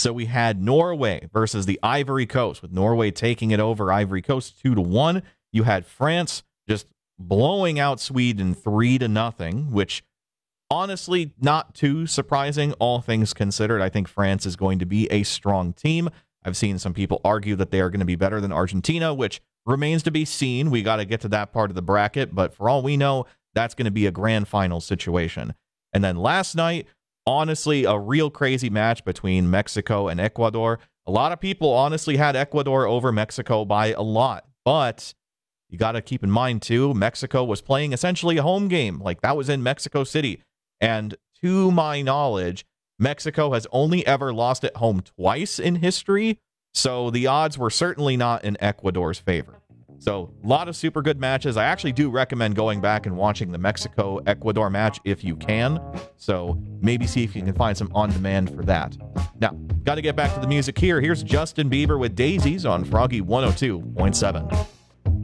So we had Norway versus the Ivory Coast, with Norway taking it over Ivory Coast 2-1. You had France just blowing out Sweden 3-0, which honestly not too surprising, all things considered. I think France is going to be a strong team. I've seen some people argue that they are going to be better than Argentina, which remains to be seen. We got to get to that part of the bracket, but for all we know, that's going to be a grand final situation. And then last night, honestly, a real crazy match between Mexico and Ecuador. A lot of people honestly had Ecuador over Mexico by a lot, but you got to keep in mind, too, Mexico was playing essentially a home game. Like, that was in Mexico City. And to my knowledge, Mexico has only ever lost at home twice in history, so the odds were certainly not in Ecuador's favor. So, a lot of super good matches. I actually do recommend going back and watching the Mexico-Ecuador match if you can. So, maybe see if you can find some on-demand for that. Now, got to get back to the music here. Here's Justin Bieber with Daisies on Froggy 102.7.